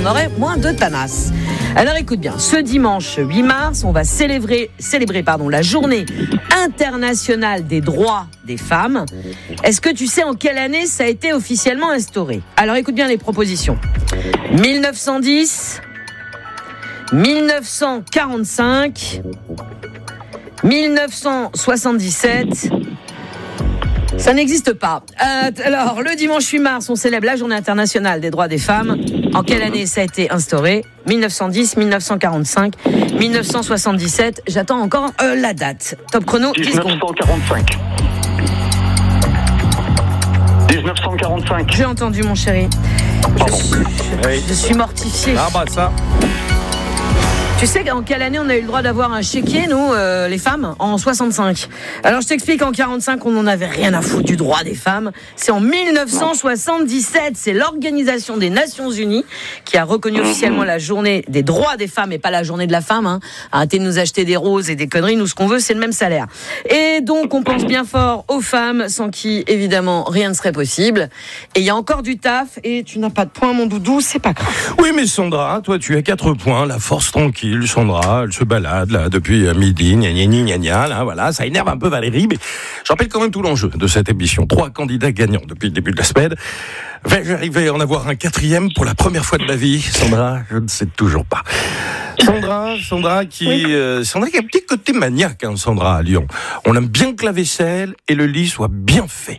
on aurait moins de tanasse. Alors écoute bien, ce dimanche 8 mars, on va célébrer la journée internationale des droits des femmes. Est-ce que tu sais en quelle année ça a été officiellement instauré ? Alors écoute bien les propositions. 1910, 1945, 1977... Ça n'existe pas. Alors, le dimanche 8 mars, on célèbre la journée internationale des droits des femmes. En quelle année ça a été instauré ? 1910, 1945, 1977. J'attends encore la date. Top chrono, 10 secondes. 1945. 1945. J'ai entendu, mon chéri. Je suis mortifiée. Ah bah ça. Tu sais en quelle année on a eu le droit d'avoir un chéquier, nous, les femmes ? En 65. Alors je t'explique, en 45, on n'en avait rien à foutre du droit des femmes. C'est en 1977, c'est l'Organisation des Nations Unies qui a reconnu officiellement la journée des droits des femmes et pas la journée de la femme. Hein. Arrêtez de nous acheter des roses et des conneries, nous ce qu'on veut c'est le même salaire. Et donc on pense bien fort aux femmes, sans qui évidemment rien ne serait possible. Et il y a encore du taf et tu n'as pas de points, mon doudou, c'est pas grave. Oui, mais Sandra, toi tu as 4 points, la force tranquille. Sandra, elle se balade là depuis midi, gna, là, voilà, ça énerve un peu Valérie, mais je rappelle quand même tout l'enjeu de cette émission. 3 candidats gagnants depuis le début de la semaine. Vais-je arriver à en avoir un 4e pour la première fois de ma vie, Sandra ? Je ne sais toujours pas. Sandra qui a un petit côté maniaque, hein, Sandra, à Lyon. On aime bien que la vaisselle et le lit soient bien faits.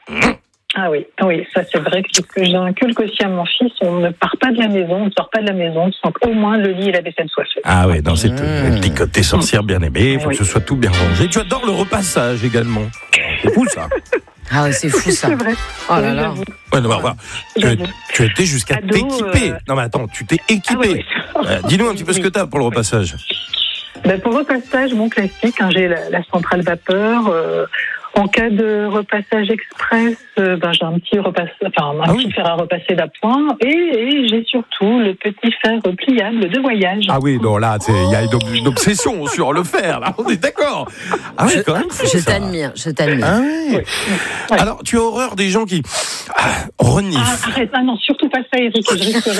Ah oui, ça c'est vrai que j'inculque aussi à mon fils, on ne part pas de la maison, on ne sort pas de la maison sans qu'au moins le lit et la vaisselle soient faits. Ah oui, dans cette petit côté sorcière bien aimée, il faut que ce soit tout bien rangé. Tu adores le repassage également. C'est fou ça. Ah ouais, c'est fou ça. C'est vrai. Oh là là. Ouais, non, bah, tu as été jusqu'à t'équiper. Non mais attends, tu t'es équipé. Ah oui. Dis-nous un petit peu ce que tu as pour le repassage. Pour le repassage, mon classique, hein, j'ai la centrale vapeur. En cas de repassage express, j'ai un petit fer à repasser d'appoint et j'ai surtout le petit fer pliable de voyage. Ah oui, non là, il y a une obsession sur le fer, là, on est d'accord. Ah oui, quand même. Je t'admire. Ah oui. Ouais. Alors, tu as horreur des gens qui reniflent. Arrête, non, surtout pas ça, Eric, je risquerais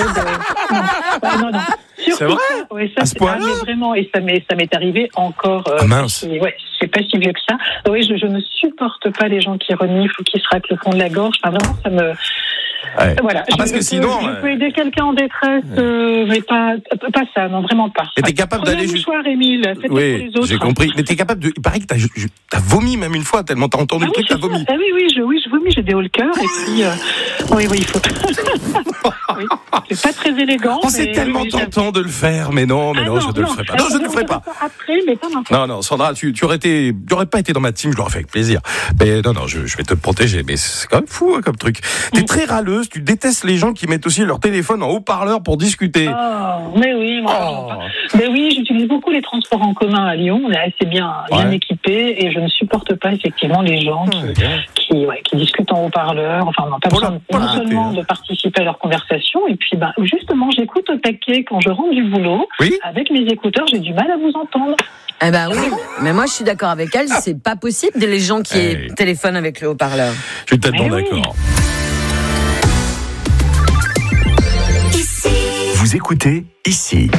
de... Non. Surtout C'est vrai ça, ouais, ça, à ce point-là mais vraiment, et ça m'est arrivé encore. Mince. C'est pas si vieux que ça. Oui, je ne supporte pas les gens qui reniflent ou qui se raclent le fond de la gorge. Enfin, vraiment, ça me. Ouais. Voilà. Parce que sinon. Je peux aider quelqu'un en détresse, mais pas ça, non, vraiment pas. Et t'es capable d'aller juste. Émile, faites pour les autres. J'ai compris. Mais t'es capable de. Il paraît que t'as vomi même une fois, tellement t'as entendu le truc, t'as vomi. Oui, je vomis, j'ai des hauts le cœur, et puis. Oui, il faut. Oui. C'est pas très élégant. C'est tellement tentant de le faire, mais non, je ne le ferai pas. Non, je ne le ferai pas. Après, mais pas maintenant. Non, Sandra, tu aurais pas été dans ma team, je l'aurais fait avec plaisir. Mais non, je vais te protéger. Mais c'est quand même fou, hein, comme truc. T'es très râleuse, tu détestes les gens qui mettent aussi leur téléphone en haut-parleur pour discuter. Mais oui, mais oui, j'utilise beaucoup les transports en commun à Lyon. On est assez bien équipés et je ne supporte pas effectivement les gens qui discutent en haut-parleur. Enfin, non, pas besoin non seulement de participer à leur conversation, et puis justement, j'écoute au taquet quand je rentre du boulot. Oui. Avec mes écouteurs, j'ai du mal à vous entendre. Eh ben oui, mais moi je suis d'accord avec elle, c'est pas possible les gens qui téléphonent avec le haut-parleur. Je suis tellement d'accord. Vous écoutez ici.